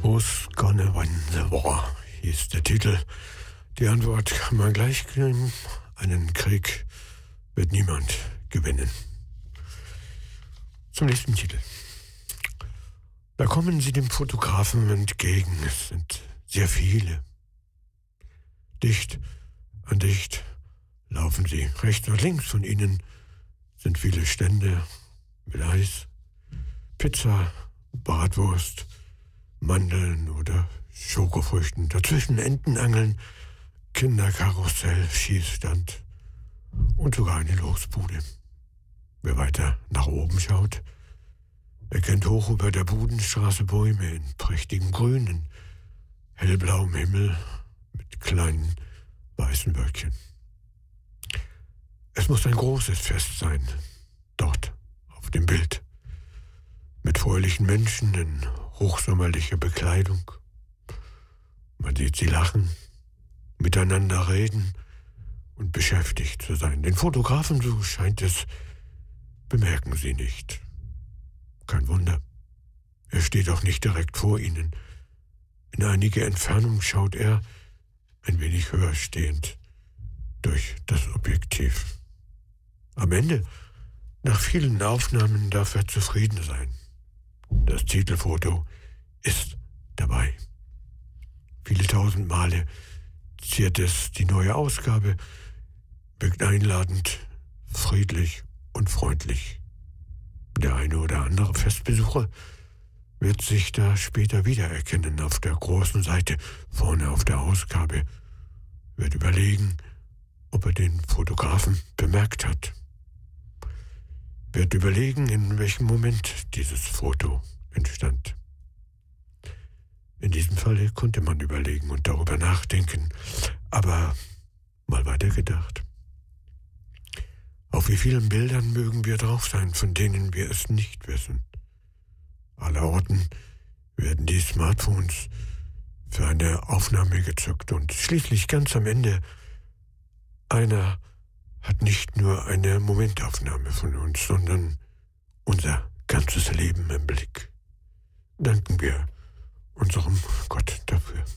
Who's Gonna Win the War hieß der Titel. Die Antwort kann man gleich geben. Einen Krieg wird niemand gewinnen. Zum nächsten Titel. Da kommen sie dem Fotografen entgegen. Es sind sehr viele. Dicht an dicht laufen sie. Rechts und links von ihnen sind viele Stände mit Eis, Pizza, Bratwurst, Mandeln oder Schokofrüchten. Dazwischen Entenangeln, Kinderkarussell, Schießstand und sogar eine Losbude. Wer weiter nach oben schaut, erkennt hoch über der Budenstraße Bäume in prächtigen Grünen, hellblauem Himmel mit kleinen weißen Wölkchen. Es muss ein großes Fest sein, dort auf dem Bild, mit fröhlichen Menschen in hochsommerlicher Bekleidung. Man sieht sie lachen, miteinander reden und beschäftigt zu sein. Den Fotografen, so scheint es, bemerken sie nicht. Kein Wunder, er steht auch nicht direkt vor ihnen. In einige Entfernung schaut er, ein wenig höher stehend, durch das Objektiv. Am Ende, nach vielen Aufnahmen, darf er zufrieden sein. Das Titelfoto ist dabei. Viele tausend Male ziert es die neue Ausgabe, wirkt einladend, friedlich und freundlich. Der eine oder andere Festbesucher wird sich da später wiedererkennen auf der großen Seite, vorne auf der Ausgabe, wird überlegen, ob er den Fotografen bemerkt hat. Wird überlegen, in welchem Moment dieses Foto entstand. In diesem Falle konnte man überlegen und darüber nachdenken, aber mal weitergedacht. Auf wie vielen Bildern mögen wir drauf sein, von denen wir es nicht wissen? Allerorten werden die Smartphones für eine Aufnahme gezückt und schließlich ganz am Ende, einer hat nicht nur eine Momentaufnahme von uns, sondern unser ganzes Leben im Blick. Danken wir unserem Gott dafür.